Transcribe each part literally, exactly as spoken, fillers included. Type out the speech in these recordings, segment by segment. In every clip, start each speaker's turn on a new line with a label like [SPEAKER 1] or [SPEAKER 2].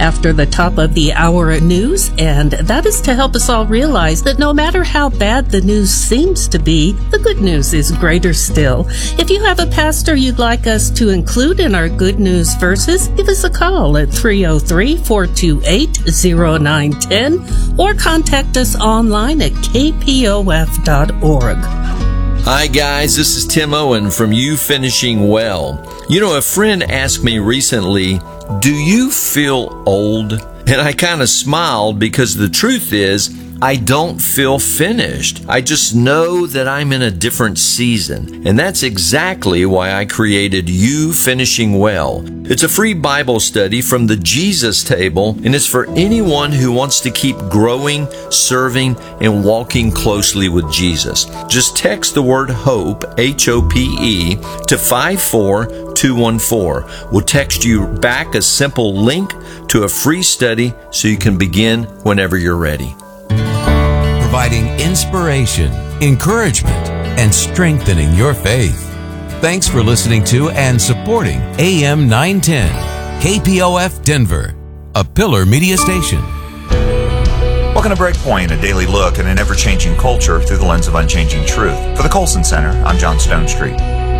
[SPEAKER 1] after the top of the hour news, and that is to help us all realize that no matter how bad the news seems to be, the good news is greater still. If you have a pastor you'd like us to include in our good news verses, give us a call at three oh three, four two eight, oh nine one oh or contact us online at k p o f dot org.
[SPEAKER 2] Hi guys, this is Tim Owen from You Finishing Well. You know, a friend asked me recently, do you feel old? And I kind of smiled because the truth is, I don't feel finished. I just know that I'm in a different season. And that's exactly why I created You Finishing Well. It's a free Bible study from the Jesus Table, and it's for anyone who wants to keep growing, serving, and walking closely with Jesus. Just text the word HOPE, H O P E, to five four two one four. We'll text you back a simple link to a free study so you can begin whenever you're ready.
[SPEAKER 3] Providing inspiration, encouragement, and strengthening your faith. Thanks for listening to and supporting A M nine ten, K P O F Denver, a Pillar Media station.
[SPEAKER 4] Welcome to Breakpoint, a daily look at an ever-changing culture through the lens of unchanging truth. For the Colson Center, I'm John Stonestreet.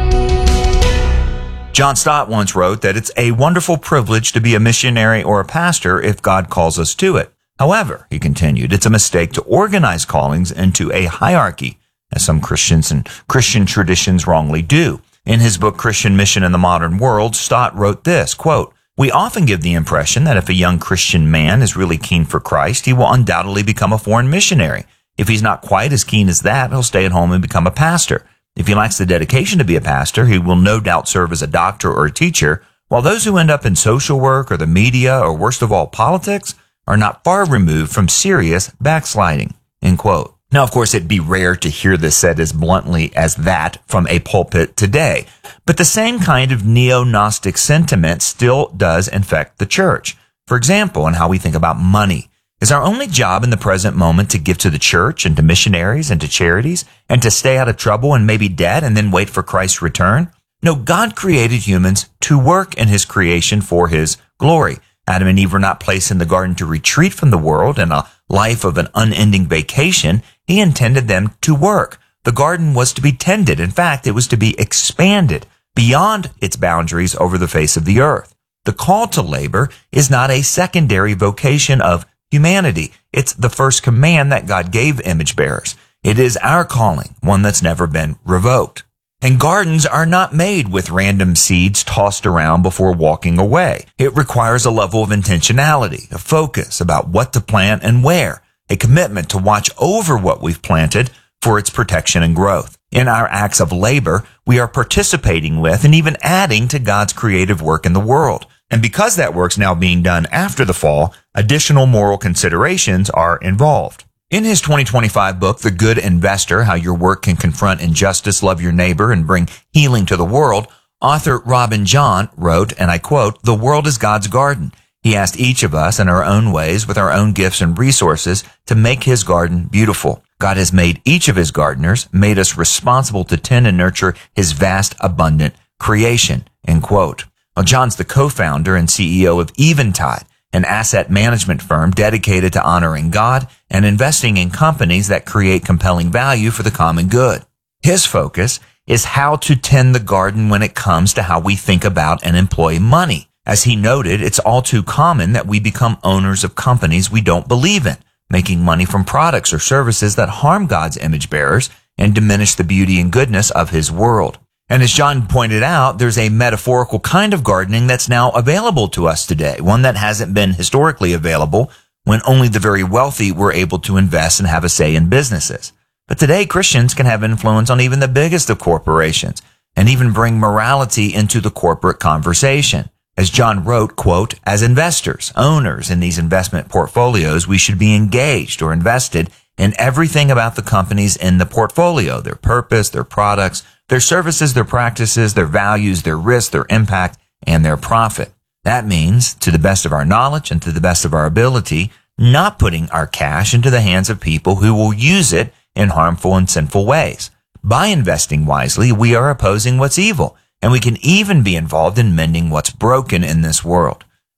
[SPEAKER 4] John Stott once wrote that it's a wonderful privilege to be a missionary or a pastor if God calls us to it. However, he continued, it's a mistake to organize callings into a hierarchy, as some Christians and Christian traditions wrongly do. In his book, Christian Mission in the Modern World, Stott wrote this, quote, we often give the impression that if a young Christian man is really keen for Christ, he will undoubtedly become a foreign missionary. If he's not quite as keen as that, he'll stay at home and become a pastor. If he lacks the dedication to be a pastor, he will no doubt serve as a doctor or a teacher, while those who end up in social work or the media or worst of all, politics, are not far removed from serious backsliding, end quote. Now, of course, it'd be rare to hear this said as bluntly as that from a pulpit today, but the same kind of neo-Gnostic sentiment still does infect the church. For example, in how we think about money. Is our only job in the present moment to give to the church and to missionaries and to charities and to stay out of trouble and maybe debt and then wait for Christ's return? No, God created humans to work in his creation for his glory. Adam and Eve were not placed in the garden to retreat from the world and a life of an unending vacation. He intended them to work. The garden was to be tended. In fact, it was to be expanded beyond its boundaries over the face of the earth. The call to labor is not a secondary vocation of humanity. It's the first command that God gave image bearers. It is our calling, one that's never been revoked. And gardens are not made with random seeds tossed around before walking away. It requires a level of intentionality, a focus about what to plant and where, a commitment to watch over what we've planted for its protection and growth. In our acts of labor, we are participating with and even adding to God's creative work in the world. And because that work's now being done after the fall, additional moral considerations are involved. In his twenty twenty-five book, The Good Investor, How Your Work Can Confront Injustice, Love Your Neighbor, and Bring Healing to the World, author Robin John wrote, and I quote, the world is God's garden. He asked each of us in our own ways, with our own gifts and resources, to make his garden beautiful. God has made each of his gardeners, made us responsible to tend and nurture his vast, abundant creation, end quote. Well, John's the co-founder and C E O of Eventide, an asset management firm dedicated to honoring God and investing in companies that create compelling value for the common good. His focus is how to tend the garden when it comes to how we think about and employ money. As he noted, it's all too common that we become owners of companies we don't believe in, making money from products or services that harm God's image bearers and diminish the beauty and goodness of his world. And as John pointed out, there's a metaphorical kind of gardening that's now available to us today, one that hasn't been historically available when only the very wealthy were able to invest and have a say in businesses. But today, Christians can have influence on even the biggest of corporations and even bring morality into the corporate conversation. As John wrote, quote, as investors, owners in these investment portfolios, we should be engaged or invested in everything about the companies in the portfolio, their purpose, their products, their services, their practices, their values, their risk, their impact, and their profit. That means, to the best of our knowledge and to the best of our ability, not putting our cash into the hands of people who will use it in harmful and sinful ways. By investing wisely, we are opposing what's evil, and we can even be involved in mending what's broken in this world.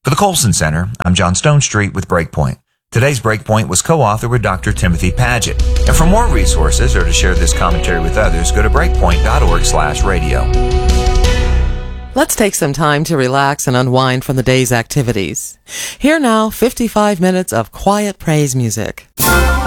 [SPEAKER 4] For the Colson Center, I'm John Stonestreet with Breakpoint. Today's Breakpoint was co-authored with Doctor Timothy Paget. And for more resources or to share this commentary with others, go to breakpoint.org slash radio.
[SPEAKER 5] Let's take some time to relax and unwind from the day's activities. Here now, fifty-five minutes of quiet praise music.